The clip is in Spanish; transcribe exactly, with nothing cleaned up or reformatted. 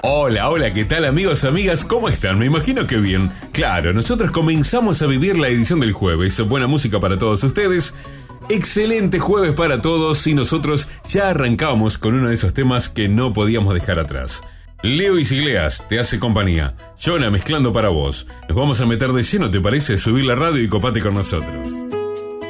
Hola, hola, ¿qué tal amigos, amigas? ¿Cómo están? Me imagino que bien. Claro, nosotros comenzamos a vivir la edición del jueves. Buena música para todos ustedes. Excelente jueves para todos y nosotros ya arrancamos con uno de esos temas que no podíamos dejar atrás. Leo Iglesias te hace compañía. Jonah mezclando para vos. Nos vamos a meter de lleno, ¿te parece? Subir la radio y copate con nosotros.